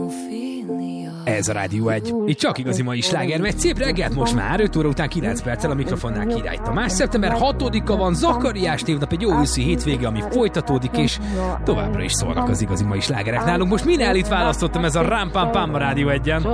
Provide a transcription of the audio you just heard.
Ez a Rádió 1. Itt csak igazi mai sláger megy. Szép reggelt most már, 5 óra után 9 perccel a mikrofonnál Király Tamás. Szeptember 6-a van, Zakariás névnap, egy jó őszi hétvége, ami folytatódik, és továbbra is szólnak az igazi mai slágerek nálunk. Most Minelit választottam, ez a Ram Pam Pam a Rádió 1-en.